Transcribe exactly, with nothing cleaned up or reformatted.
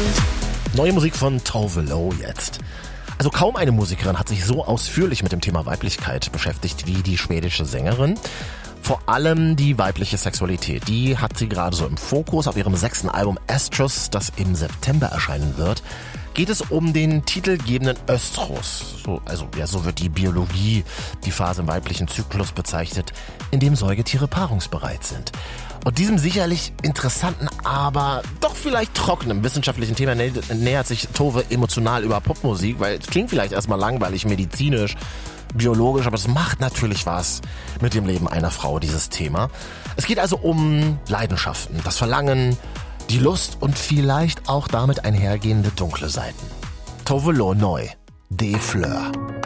Neue Musik von Tove Lo jetzt. Also kaum eine Musikerin hat sich so ausführlich mit dem Thema Weiblichkeit beschäftigt wie die schwedische Sängerin. Vor allem die weibliche Sexualität, die hat sie gerade so im Fokus. Auf ihrem sechsten Album Estrus, das im September erscheinen wird, geht es um den titelgebenden Östrus. So, also ja, so wird die Biologie, die Phase im weiblichen Zyklus bezeichnet, in dem Säugetiere paarungsbereit sind. Und diesem sicherlich interessanten, aber doch vielleicht trockenen wissenschaftlichen Thema nä- nähert sich Tove emotional über Popmusik, weil es klingt vielleicht erstmal langweilig, medizinisch, biologisch, aber es macht natürlich was mit dem Leben einer Frau, dieses Thema. Es geht also um Leidenschaften, das Verlangen, die Lust und vielleicht auch damit einhergehende dunkle Seiten. Tove Lo neu, Des Fleurs.